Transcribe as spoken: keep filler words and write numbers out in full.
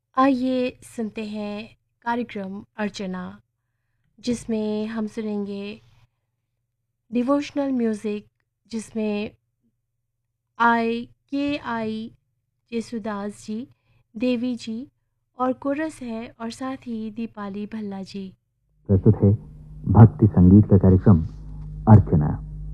आइए सुनते हैं कार्यक्रम अर्चना, जिसमें हम सुनेंगे डिवोशनल म्यूज़िक, जिसमें आई के आई जेसुदास जी, देवी जी और कोरस है, और साथ ही दीपाली भल्ला जी। प्रस्तुत है भक्ति संगीत का कार्यक्रम अर्चना।